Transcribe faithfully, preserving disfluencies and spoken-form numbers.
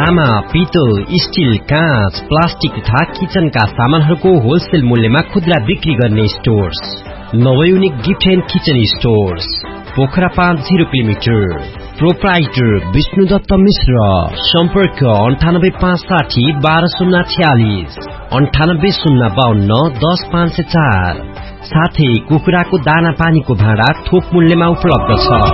तामा, पित्तल, स्टील, काँच, प्लास्टिक तथा किचनका सामानहरूको होलसेल मूल्यमा खुद्रा बिक्री गर्ने stores नवयुनिक gift and kitchen stores Pokhara पाँच जिरो किलोमिटर। प्रोप्राइटर विष्णुदत्त मिश्र। सम्पर्क अन्ठानब्बे पाँच साठी बाह्र शून्य छ्यालिस अन्ठानब्बे शून्य बाहन्न दस पाँच सय चार। साथै कुखुराको दाना पानीको भाँडा थोक मूल्यमा उपलब्ध छ।